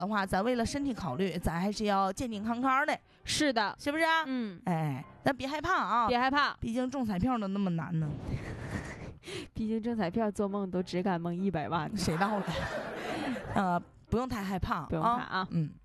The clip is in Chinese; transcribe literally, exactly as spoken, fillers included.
的话，咱为了身体考虑，咱还是要健健康康的。 是的， 是不是？ 嗯， 哎，咱别害怕啊， 别害怕， 毕竟中彩票都那么难呢。 毕竟中彩票做梦都只敢蒙一百万， 谁到了？呃，不用太害怕， 不用怕啊， 嗯。